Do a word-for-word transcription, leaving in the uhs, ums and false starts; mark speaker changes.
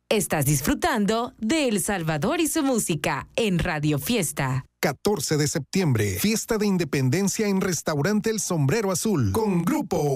Speaker 1: Estás disfrutando de El Salvador y su música en Radio Fiesta.
Speaker 2: catorce de septiembre, fiesta de independencia en Restaurante El Sombrero Azul, con Grupo